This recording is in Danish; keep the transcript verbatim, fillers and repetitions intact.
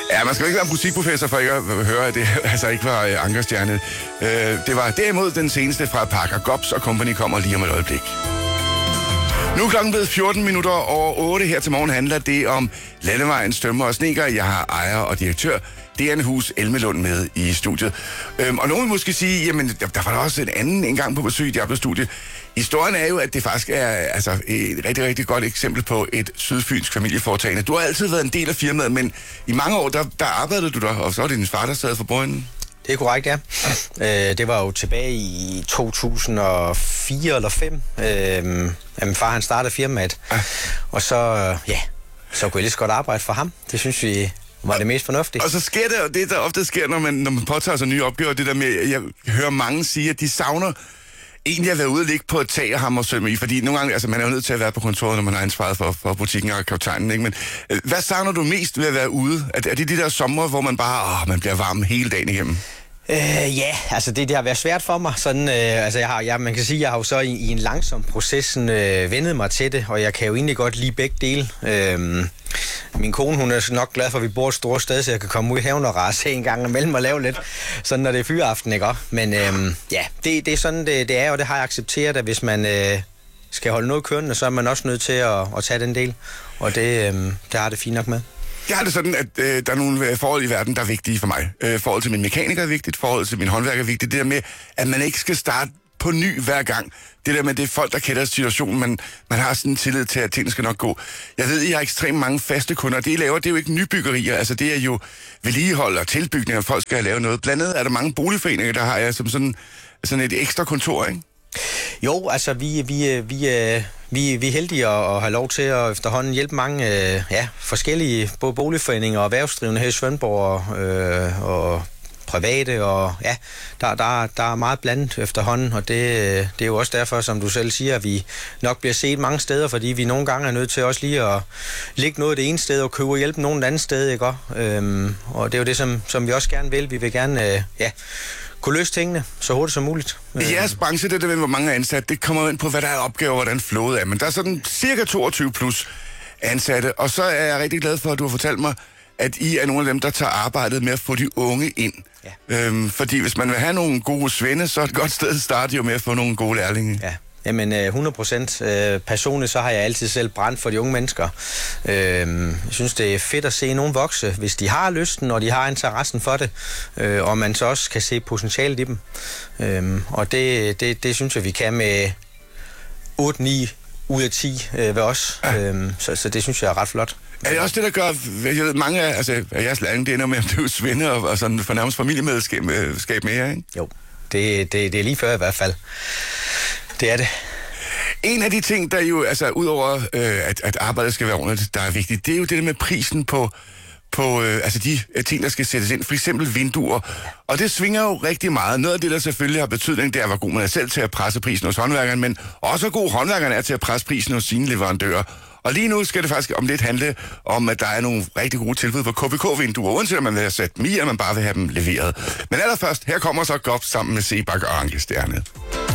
Ja, man skal ikke være musikprofessor for ikke at høre, at det altså ikke var uh, Ankerstjerne. Uh, det var derimod den seneste fra Parker Gops og Company kommer lige om et øjeblik. Nu er klokken blevet fjorten minutter over otte. Her til morgen handler det om Landevejens Tømrer og Snedker. Jeg har ejer og direktør Derenhus Elmelund med i studiet. Øhm, og nogen vil måske sige, jamen der var der også en anden en gang på besøg i Diablo-studiet. Historien er jo, at det faktisk er altså, et rigtig, rigtig godt eksempel på et sydfynsk familieforetagende. Du har altid været en del af firmaet, men i mange år, der, der arbejdede du der, og så var det din far, der sad for bordenden. Det er korrekt, ja. Øh, det var jo tilbage i to tusind og fire eller fem. Øh, min far, han startede firmaet. Ja. Og så, ja, så kunne jeg lige så godt arbejde for ham. Det synes vi var det mest fornuftige. Og så sker det jo det, der ofte sker, når man, når man påtager sig nye opgaver. Det der med, jeg hører mange sige, at de savner egentlig at være ude og ligge på et tag og hamre søm i. Fordi nogle gange, altså man er jo nødt til at være på kontoret, når man har ansvaret for, for butikken og kaptajnen, ikke? Men øh, hvad savner du mest ved at være ude? Er, er det de der sommer, hvor man bare, åh, man bliver varm hele dagen igennem? Øh, ja, altså det, det har været svært for mig. Sådan, øh, altså jeg har, jeg, man kan sige, jeg har jo så i, i en langsom proces sådan, øh, vendet mig til det, og jeg kan jo egentlig godt lide begge dele. Øh, min kone, hun er nok glad for, at vi bor et stort sted, så jeg kan komme ud i haven og rase en gang imellem og lave lidt, sådan når det er fyraften, ikke? Men øh, ja, det, det er sådan, det, det er, og det har jeg accepteret, at hvis man øh, skal holde noget kørende, så er man også nødt til at, at tage den del, og det, øh, det har det fint nok med. Jeg har det sådan, at øh, der er nogle forhold i verden, der er vigtige for mig. Øh, forhold til min mekaniker er vigtigt, forhold til min håndværker er vigtigt. Det der med, at man ikke skal starte på ny hver gang. Det der med, det er folk, der kender situationen, men man har sådan en tillid til, at tingene skal nok gå. Jeg ved, I har ekstremt mange faste kunder. Det, I laver, det er jo ikke nybyggerier. Altså, det er jo vedligehold og tilbygninger, folk skal have lavet noget. Blandt andet er der mange boligforeninger, der har jeg som sådan, sådan et ekstra kontor, ikke? Jo, altså vi, vi, vi, vi, vi er heldige at, at have lov til at efterhånden hjælpe mange ja, forskellige både boligforeninger og erhvervsdrivende her i Svendborg og, øh, og private, og ja, der, der, der er meget blandet efterhånden, og det, det er jo også derfor, som du selv siger, at vi nok bliver set mange steder, fordi vi nogle gange er nødt til også lige at lægge noget det ene sted og købe hjælp nogen andet sted, ikke? Øhm, og det er jo det, som, som vi også gerne vil. Vi vil gerne, øh, ja, kunne løse tingene så hurtigt som muligt. I jeres branche, det der med, hvor mange er ansat, det kommer ind på, hvad der er opgaver, hvordan flowet er. Men der er sådan cirka toogtyve plus ansatte, og så er jeg rigtig glad for, at du har fortalt mig, at I er nogle af dem, der tager arbejdet med at få de unge ind. Ja. Øhm, fordi hvis man vil have nogle gode svende, så er et godt sted at starte jo med at få nogle gode lærlinge. Ja. Jamen hundrede procent. Øh, personligt så har jeg altid selv brændt for de unge mennesker. Øh, jeg synes, det er fedt at se nogen vokse, hvis de har lysten, og de har interessen for det, øh, og man så også kan se potentialet i dem. Øh, og det, det, det synes jeg, vi kan med otte ni ud af ti øh, ved os. Ja. Øh, så, så det synes jeg er ret flot. Er det også det, der gør, jeg ved, mange af, altså, af jeres lærlinge, det ender med, at det er svende og, og sådan for nærmest familiemedskab med jer, ikke? Jo, det, det, det er lige før i hvert fald. Det er det. En af de ting, der jo, altså udover øh, at, at arbejdet skal være ordentligt, der er vigtigt, det er jo det der med prisen på, på øh, altså de ting, der skal sættes ind. For eksempel vinduer. Og det svinger jo rigtig meget. Noget af det, der selvfølgelig har betydning, det er, hvor god man er selv til at presse prisen hos håndværkeren, men også hvor god håndværkeren er til at presse prisen hos sine leverandører. Og lige nu skal det faktisk om lidt handle om, at der er nogle rigtig gode tilbud på K B K-vinduer, uanset om man vil have sat dem i, eller man bare vil have dem leveret. Men allerførst, her kommer så Gops sammen med Sebak og Ankerstjerne.